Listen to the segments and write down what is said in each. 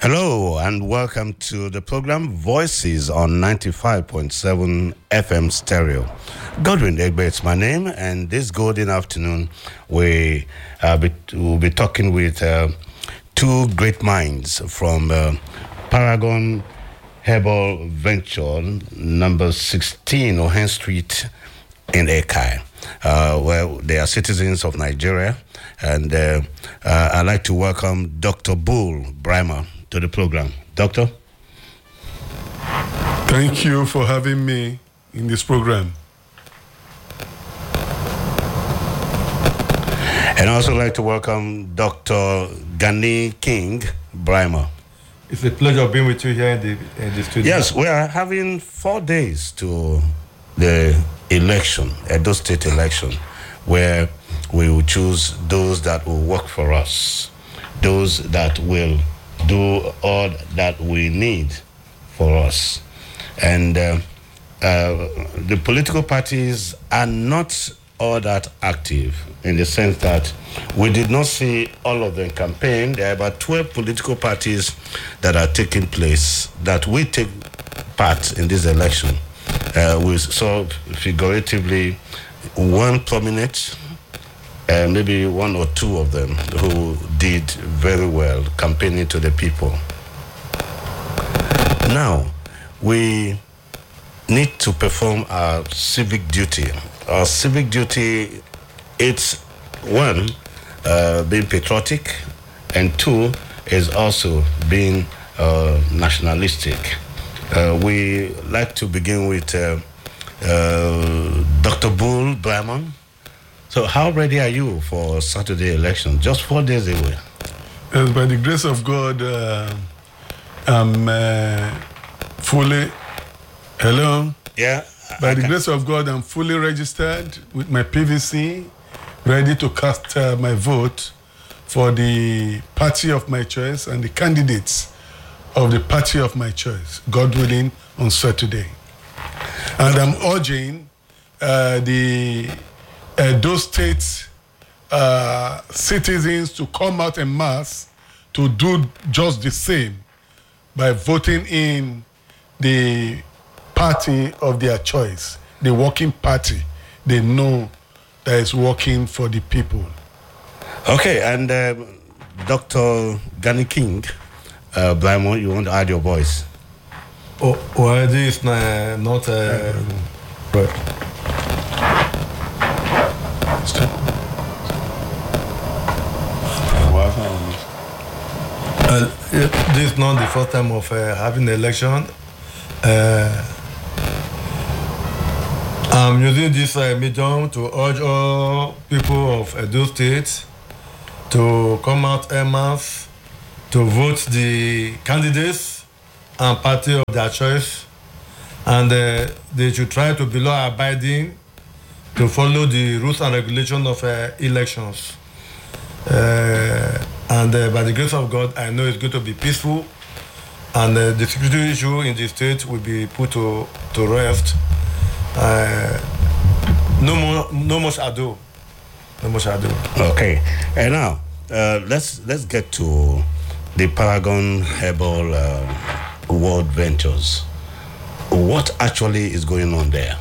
Hello and welcome to the program Voices on 95.7 FM stereo. Godwin Egbe is my name, and this golden afternoon we will be talking with two great minds from Paragon Herbal Venture, number 16 Ohen Street in Ekai. Where they are citizens of Nigeria, and I'd like to welcome Dr. Bull Brimer to the program. Doctor? Thank you for having me in this program. And I also like to welcome Dr. Gani King Brimer. It's a pleasure being with you here in the studio. Yes, we are having 4 days to the election, Edo State election, where we will choose those that will work for us, those that will do all that we need for us. And the political parties are not all that active, in the sense that we did not see all of them campaign. There are about 12 political parties that are taking place, that will take part in this election. We saw figuratively one prominent, maybe one or two of them who did very well campaigning to the people. Now, we need to perform our civic duty. Our civic duty, it's one, being patriotic, and two, is also being nationalistic. We like to begin with Dr. Bull Brimer. So how ready are you for Saturday election? Just 4 days away. By the grace of God, I'm fully... Hello? Yeah. By the grace of God, I'm fully registered with my PVC, ready to cast my vote for the party of my choice and the candidates of the party of my choice, God willing, on Saturday. And I'm urging those state citizens to come out en masse to do just the same by voting in the party of their choice, the working party they know that is working for the people. Okay, and Dr. Gani King Brimer, you want to add your voice? Well, this is not right. This is not the first time of having an election. I'm using this medium to urge all people of Edo State to come out en masse to vote the candidates and party of their choice, and they should try to be law-abiding, to follow the rules and regulations of elections. And by the grace of God, I know it's going to be peaceful, and the security issue in the state will be put to rest. No much ado. Okay, and now let's get to the Paragon Herbal World Ventures. What actually is going on there?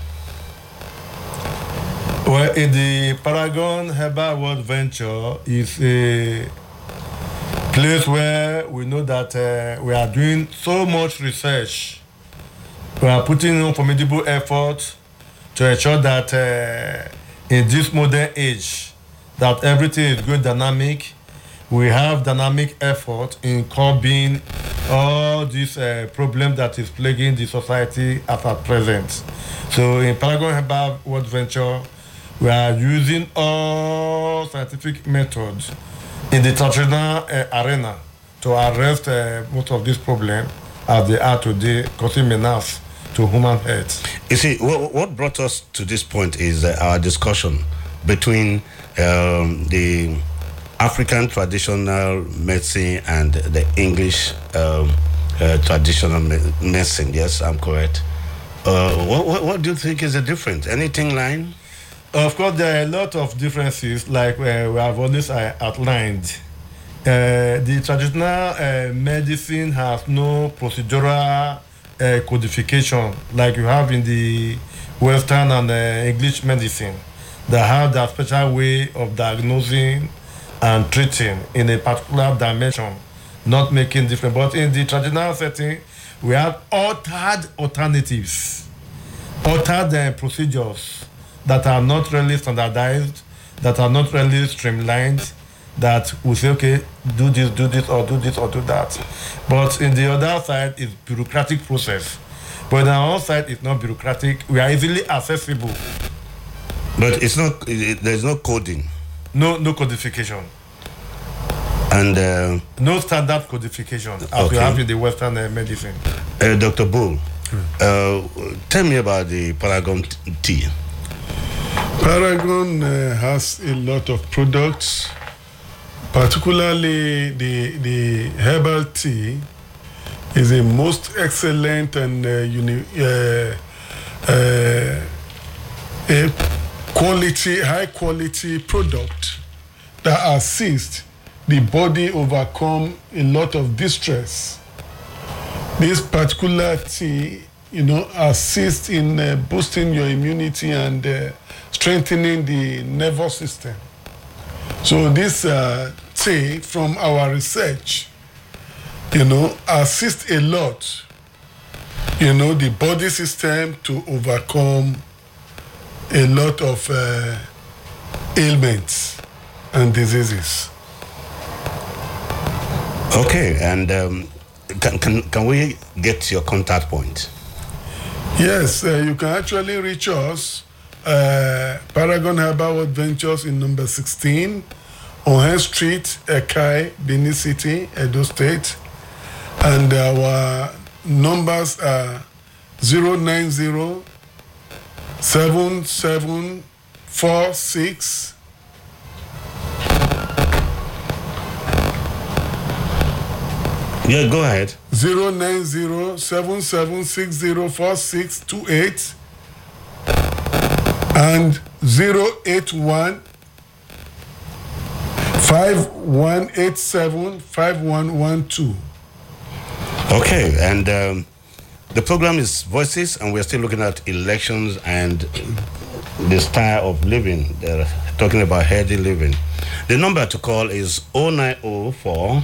Well, in the Paragon Herbal World Venture is a place where we know that we are doing so much research. We are putting in formidable effort to ensure that in this modern age, that everything is going dynamic. We have dynamic effort in curbing all these problems that is plaguing the society at present. So in Paragon Herbal World Venture, we are using all scientific methods in the traditional arena to arrest most of these problems as they are today, causing menace to human health. You see, what brought us to this point is our discussion between the African traditional medicine and the English traditional medicine. Yes, I'm correct. What do you think is the difference? Anything line? Of course, there are a lot of differences, like we have always outlined The traditional medicine has no procedural codification like you have in the Western and English medicine that have that special way of diagnosing and treating in a particular dimension, not making different. But in the traditional setting, we have alternatives, altered procedures that are not really standardized, that are not really streamlined, that we say, okay, do this, or do this, or do that. But in the other side, it's bureaucratic process. But on our side, it's not bureaucratic. We are easily accessible. But it's not. There's no coding. No codification. And no standard codification as we have in the Western medicine. Dr. Bull, tell me about the Paragon tea. Paragon has a lot of products, particularly the herbal tea is a most excellent and high quality product that assists the body overcome a lot of distress. This particular tea, assists in boosting your immunity and strengthening the nervous system. So this tea, from our research, assists a lot, the body system to overcome a lot of ailments and diseases. Okay, and can we get your contact point? Yes, you can actually reach us, Paragon Herbal World Ventures in number 16, Ohen Street, Ekai, Benin City, Edo State. And our numbers are 090 7746 Yeah, go ahead. 090 77604628 and 081 5187 5112. Okay, and the program is Voices, and we're still looking at elections and the style of living. They're talking about healthy living. The number to call is 0904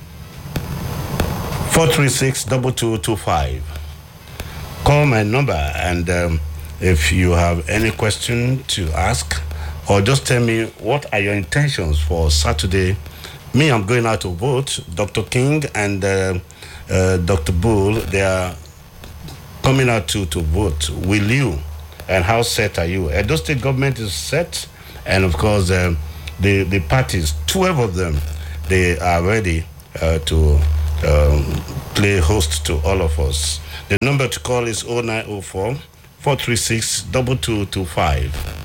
436 2225. Call my number, and if you have any question to ask, or just tell me what are your intentions for Saturday. Me, I'm going out to vote. Dr. King and Dr. Bull, they are coming out to vote. Will you? And how set are you? Edo State government is set, and of course, the parties, 12 of them, they are ready to play host to all of us. The number to call is 0904 436 2225.